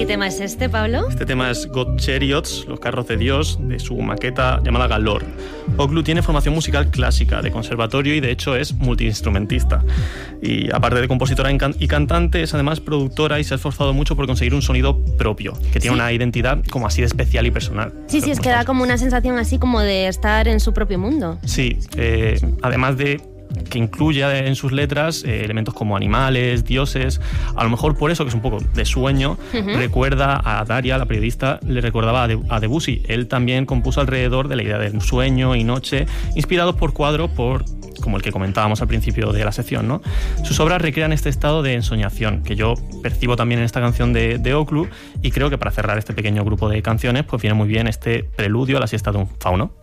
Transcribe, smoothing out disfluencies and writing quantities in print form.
qué tema es este, Pablo? Este tema es God Chariots, los carros de Dios, de su maqueta llamada Galore. Oglu tiene formación musical clásica, de conservatorio, y de hecho es multiinstrumentista. Y aparte de compositora y cantante, es además productora y se ha esforzado mucho por conseguir un sonido propio, que tiene una identidad como así de especial y personal. Sí, es que da como una sensación así como de estar en su propio mundo. Sí, además de que incluye en sus letras elementos como animales, dioses. A lo mejor por eso, que es un poco de sueño, recuerda a Daria, la periodista, le recordaba a Debussy. Él también compuso alrededor de la idea de un sueño y noche, inspirados por cuadros como el que comentábamos al principio de la sección, ¿no? Sus obras recrean este estado de ensoñación que yo percibo también en esta canción de Oglu, y creo que para cerrar este pequeño grupo de canciones pues viene muy bien este preludio a la siesta de un fauno.